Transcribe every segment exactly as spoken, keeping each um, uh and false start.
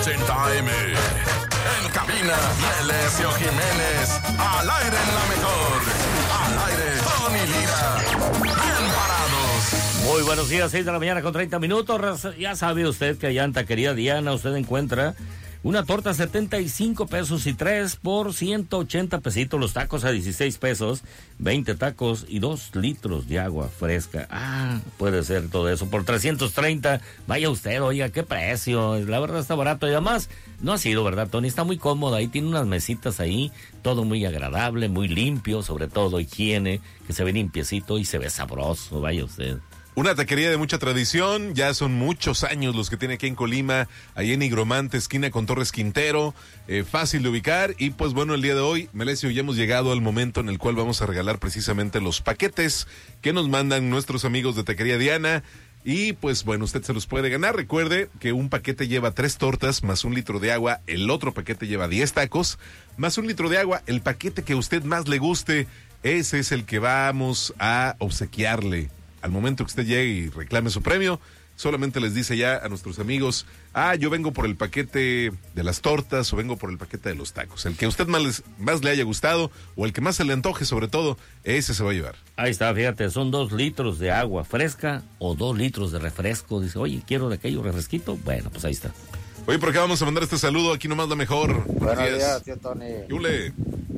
ochenta eme. En cabina, Melesio Jiménez. Al aire en la mejor. Al aire, Tony Lira. Bien parados. Muy buenos días, seis de la mañana con treinta minutos. Ya sabe usted que allá en Taquería Diana usted encuentra una torta setenta y cinco pesos y tres por ciento ochenta pesitos, los tacos a dieciséis pesos, veinte tacos y dos litros de agua fresca. Ah, puede ser todo eso por trescientos treinta. Vaya usted, oiga, qué precio. La verdad está barato y además no ha sido, ¿verdad, Tony? Está muy cómodo ahí, tiene unas mesitas ahí, todo muy agradable, muy limpio, sobre todo higiene, que se ve limpiecito y se ve sabroso. Vaya usted. Una taquería de mucha tradición, ya son muchos años los que tiene aquí en Colima, ahí en Nigromante, esquina con Torres Quintero, eh, fácil de ubicar. Y pues bueno, el día de hoy, Melesio, ya hemos llegado al momento en el cual vamos a regalar precisamente los paquetes que nos mandan nuestros amigos de Taquería Diana. Y pues bueno, usted se los puede ganar. Recuerde que un paquete lleva tres tortas más un litro de agua, el otro paquete lleva diez tacos más un litro de agua. El paquete que a usted más le guste, ese es el que vamos a obsequiarle. Al momento que usted llegue y reclame su premio, solamente les dice ya a nuestros amigos, ah, yo vengo por el paquete de las tortas o vengo por el paquete de los tacos. El que a usted más, les, más le haya gustado o el que más se le antoje sobre todo, ese se va a llevar. Ahí está, fíjate, son dos litros de agua fresca o dos litros de refresco. Dice, oye, quiero de aquello refresquito. Bueno, pues ahí está. Oye, por acá vamos a mandar este saludo, aquí nomás la mejor. Buenos días, días tío Tony. Yule.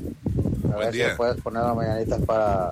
A ver si puedes poner las mañanitas para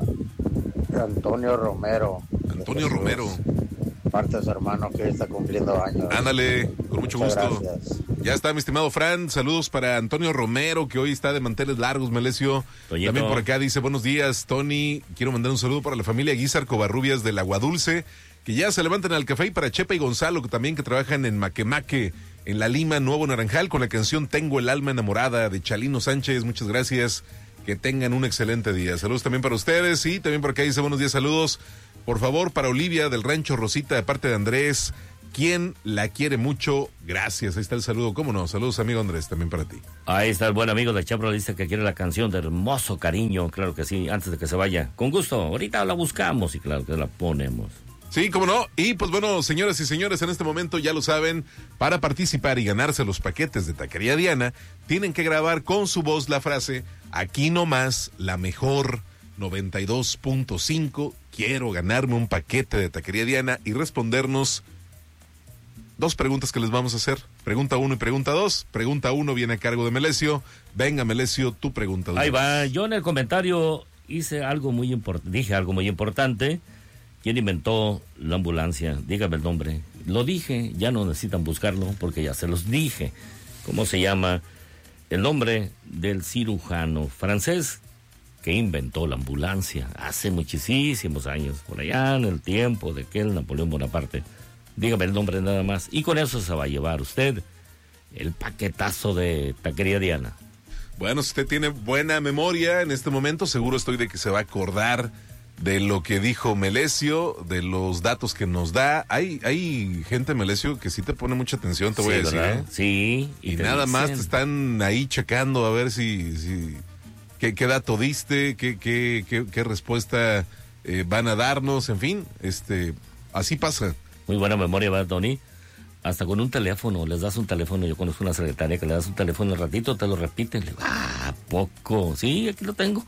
Antonio Romero. Antonio Romero. Parte de su hermano que está cumpliendo años. Ándale, con mucho Muchas gusto. Gracias. Ya está, mi estimado Fran. Saludos para Antonio Romero, que hoy está de manteles largos, Melesio. Toñito. También por acá dice, buenos días, Tony. Quiero mandar un saludo para la familia Guizar Covarrubias del Agua Dulce, que ya se levantan al café, y para Chepa y Gonzalo, que también que trabajan en Maquemaque, en La Lima, Nuevo Naranjal, con la canción Tengo el alma enamorada de Chalino Sánchez. Muchas gracias. Que tengan un excelente día. Saludos también para ustedes. Y también por acá dice, buenos días, saludos. Por favor, para Olivia del Rancho Rosita, de parte de Andrés, quien la quiere mucho. Gracias. Ahí está el saludo. ¿Cómo no? Saludos, amigo Andrés, también para ti. Ahí está el buen amigo de Chapro, dice que quiere la canción de Hermoso Cariño. Claro que sí, antes de que se vaya. Con gusto, ahorita la buscamos y claro que la ponemos. Sí, cómo no. Y pues bueno, señoras y señores, en este momento ya lo saben, para participar y ganarse los paquetes de Taquería Diana, tienen que grabar con su voz la frase, aquí nomás, la mejor noventa y dos punto cinco, quiero ganarme un paquete de Taquería Diana, y respondernos dos preguntas que les vamos a hacer. Pregunta uno y pregunta dos. Pregunta uno viene a cargo de Melesio. Venga, Melesio, tu pregunta dos. Ahí va, yo en el comentario hice algo muy importante, dije algo muy importante. ¿Quién inventó la ambulancia? Dígame el nombre. Lo dije, ya no necesitan buscarlo porque ya se los dije. ¿Cómo se llama? El nombre del cirujano francés que inventó la ambulancia hace muchísimos años, por allá en el tiempo de aquel Napoleón Bonaparte. Dígame el nombre nada más. Y con eso se va a llevar usted el paquetazo de Taquería Diana. Bueno, si usted tiene buena memoria en este momento, seguro estoy de que se va a acordar de lo que dijo Melesio, de los datos que nos da. Hay hay gente, Melesio, que sí te pone mucha atención, te voy Sí, a decir. ¿verdad? ¿eh? Sí. Y, y te nada dicen. más te están ahí checando a ver si, si qué, qué dato diste, qué, qué, qué, qué respuesta eh, van a darnos, en fin, este, así pasa. Muy buena memoria, ¿verdad, Tony? Hasta con un teléfono, les das un teléfono. Yo conozco una secretaria que le das un teléfono al ratito, te lo repiten. Le digo, ah, poco. Sí, aquí lo tengo.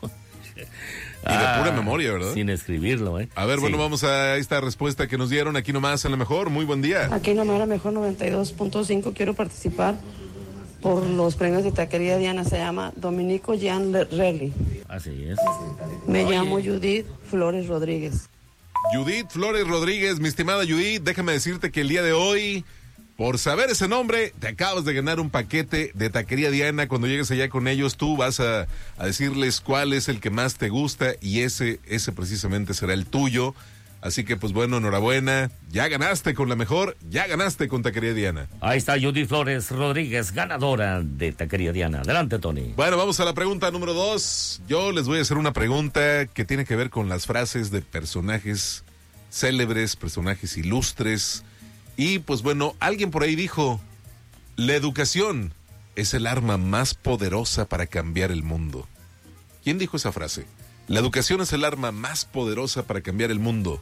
Y de ah, pura memoria, ¿verdad? Sin escribirlo, ¿eh? A ver, sí. Bueno, vamos a esta respuesta que nos dieron aquí nomás en la mejor. Muy buen día. Aquí nomás la mejor noventa y dos punto cinco. Quiero participar por los premios de Taquería Diana. Se llama Dominico Jean Relly. Así es. Me Oye. llamo Judith Flores Rodríguez. Judith Flores Rodríguez, mi estimada Judith, déjame decirte que el día de hoy, por saber ese nombre, te acabas de ganar un paquete de Taquería Diana. Cuando llegues allá con ellos, tú vas a, a decirles cuál es el que más te gusta y ese, ese precisamente será el tuyo. Así que, pues bueno, enhorabuena. Ya ganaste con la mejor, ya ganaste con Taquería Diana. Ahí está Judith Flores Rodríguez, ganadora de Taquería Diana. Adelante, Tony. Bueno, vamos a la pregunta número dos. Yo les voy a hacer una pregunta que tiene que ver con las frases de personajes célebres, personajes ilustres. Y, pues bueno, alguien por ahí dijo, la educación es el arma más poderosa para cambiar el mundo. ¿Quién dijo esa frase? La educación es el arma más poderosa para cambiar el mundo.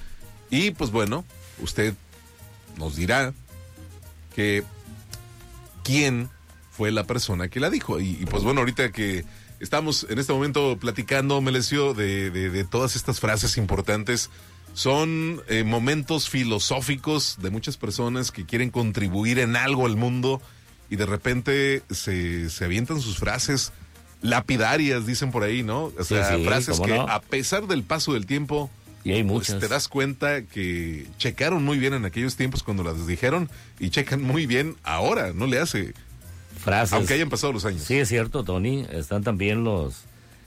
Y pues bueno, usted nos dirá que quién fue la persona que la dijo. Y, y pues bueno, ahorita que estamos en este momento platicando, Melesio, de, de, de todas estas frases importantes, son eh, momentos filosóficos de muchas personas que quieren contribuir en algo al mundo y de repente se, se avientan sus frases lapidarias, dicen por ahí, ¿no? O sea, sí, sí, frases que no, a pesar del paso del tiempo, y hay pues muchas. te das cuenta que checaron muy bien en aquellos tiempos cuando las dijeron y checan muy bien ahora, no le hace, frases. aunque hayan pasado los años. Sí, es cierto, Tony. Están también los...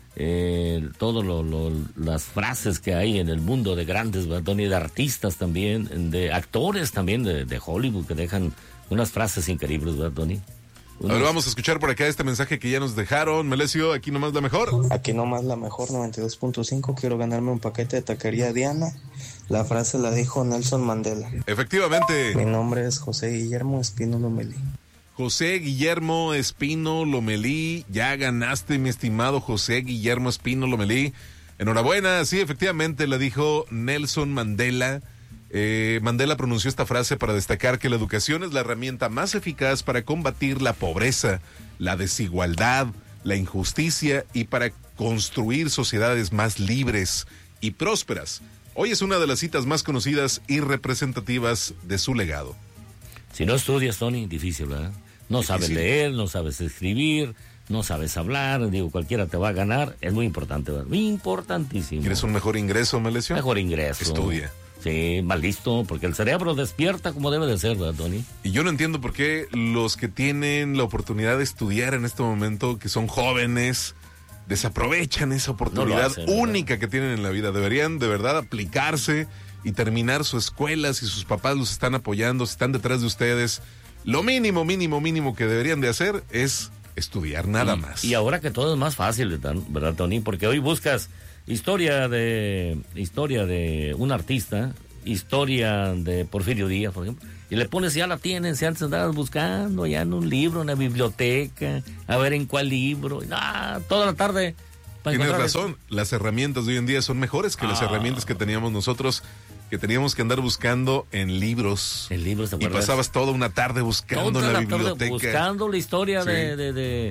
Eh, todo lo, lo, las frases que hay en el mundo de grandes, ¿verdad, Tony? De artistas también, de actores también de, de Hollywood que dejan unas frases increíbles, ¿verdad, Tony? Unos... A ver, vamos a escuchar por acá este mensaje que ya nos dejaron. Melesio, aquí nomás la mejor. Aquí nomás la mejor, noventa y dos punto cinco. Quiero ganarme un paquete de taquería Diana. La frase la dijo Nelson Mandela. Efectivamente. Mi nombre es José Guillermo Espino Lomelí. José Guillermo Espino Lomelí, ya ganaste, mi estimado José Guillermo Espino Lomelí. Enhorabuena, sí, efectivamente, la dijo Nelson Mandela. Eh, Mandela pronunció esta frase para destacar que la educación es la herramienta más eficaz para combatir la pobreza, la desigualdad, la injusticia y para construir sociedades más libres y prósperas. Hoy es una de las citas más conocidas y representativas de su legado. Si no estudias, Tony, difícil, ¿verdad? No sabes leer, no sabes escribir, no sabes hablar, digo, cualquiera te va a ganar, es muy importante, ¿verdad? Muy importantísimo. ¿Quieres un mejor ingreso, Melesio? Mejor ingreso. Estudia. Sí, más listo, porque el cerebro despierta como debe de ser, ¿verdad, Tony? Y yo no entiendo por qué los que tienen la oportunidad de estudiar en este momento, que son jóvenes, desaprovechan esa oportunidad no hacen, única ¿verdad? que tienen en la vida. Deberían de verdad aplicarse y terminar su escuela si sus papás los están apoyando, si están detrás de ustedes. Lo mínimo, mínimo, mínimo que deberían de hacer es estudiar, nada y, más. Y ahora que todo es más fácil, ¿verdad, Tony? Porque hoy buscas historia de historia de un artista, historia de Porfirio Díaz, por ejemplo, y le pones, ya la tienen, si antes andabas buscando ya en un libro, en la biblioteca, a ver en cuál libro, ah, toda la tarde. Tienes razón, esto. Las herramientas de hoy en día son mejores que ah. las herramientas que teníamos nosotros, que teníamos que andar buscando en libros. En libros, ¿te acuerdas? Y pasabas toda una tarde buscando toda en la, la biblioteca. Tarde buscando la historia sí. de, de, de,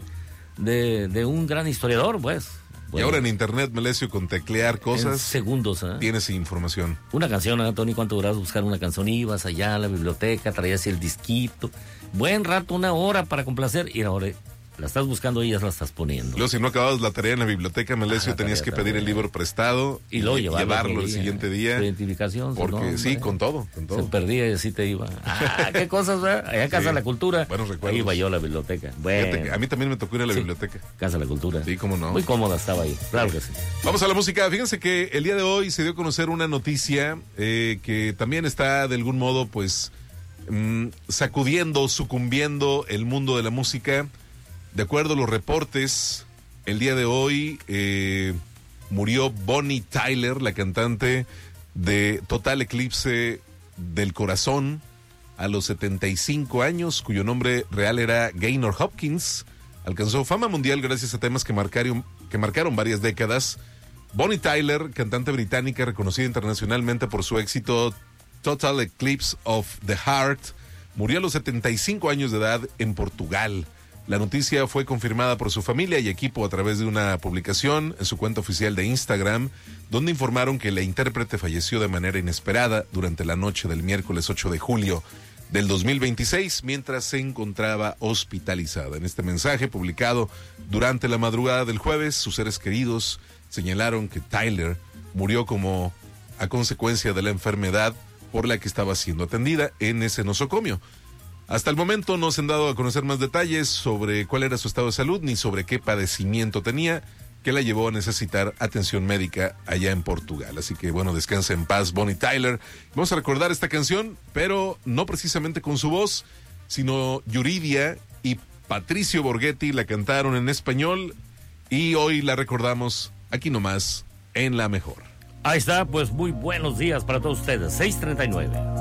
de, de un gran historiador, pues. Bueno, y ahora en internet, Melesio, con teclear cosas. En segundos, ¿eh? Tienes información. Una canción, ¿eh, Tony? ¿Cuánto durabas buscar una canción? Ibas allá a la biblioteca, traías el disquito. Buen rato, una hora para complacer. Y ahora la estás buscando y ya la estás poniendo. Luego, si no acababas la tarea en la biblioteca, Melesio, ah, tenías que pedir el libro prestado y, y luego llevarlo, llevarlo el siguiente día. Identificación. Porque no, sí, con todo, con todo. Se perdía y así te iba. Ah, qué cosas, ¿verdad? Allá Casa sí, la Cultura. Buenos recuerdos. Ahí iba yo a la biblioteca. Bueno. Fíjate, a mí también me tocó ir a la sí, biblioteca. Casa la Cultura. Sí, cómo no. Muy cómoda estaba ahí, claro que sí. Vamos a la música. Fíjense que el día de hoy se dio a conocer una noticia eh, que también está de algún modo, pues, mmm, sacudiendo, sucumbiendo el mundo de la música. De acuerdo a los reportes, el día de hoy eh, murió Bonnie Tyler, la cantante de Total Eclipse del Corazón, a los setenta y cinco años, cuyo nombre real era Gaynor Hopkins. Alcanzó fama mundial gracias a temas que marcaron, que marcaron varias décadas. Bonnie Tyler, cantante británica reconocida internacionalmente por su éxito Total Eclipse of the Heart, murió a los setenta y cinco años de edad en Portugal. La noticia fue confirmada por su familia y equipo a través de una publicación en su cuenta oficial de Instagram, donde informaron que la intérprete falleció de manera inesperada durante la noche del miércoles ocho de julio del dos mil veintiséis, mientras se encontraba hospitalizada. En este mensaje publicado durante la madrugada del jueves, sus seres queridos señalaron que Tyler murió como a consecuencia de la enfermedad por la que estaba siendo atendida en ese nosocomio. Hasta el momento no se han dado a conocer más detalles sobre cuál era su estado de salud ni sobre qué padecimiento tenía que la llevó a necesitar atención médica allá en Portugal. Así que bueno, descansa en paz Bonnie Tyler. Vamos a recordar esta canción, pero no precisamente con su voz, sino Yuridia y Patricio Borghetti la cantaron en español y hoy la recordamos aquí nomás en La Mejor. Ahí está, pues muy buenos días para todos ustedes. seis treinta y nueve.